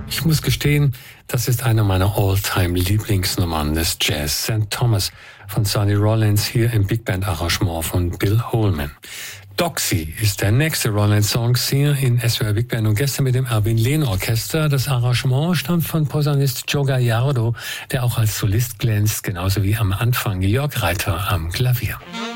Ich muss gestehen, das ist eine meiner All-Time-Lieblingsnummern des Jazz. St. Thomas von Sonny Rollins hier im Big Band Arrangement von Bill Holman. Doxy ist der nächste Rollins-Song hier in SWR Big Band und gestern mit dem Erwin Lehn Orchester. Das Arrangement stammt von Posaunist Joe Gallardo, der auch als Solist glänzt, genauso wie am Anfang Jörg Reiter am Klavier.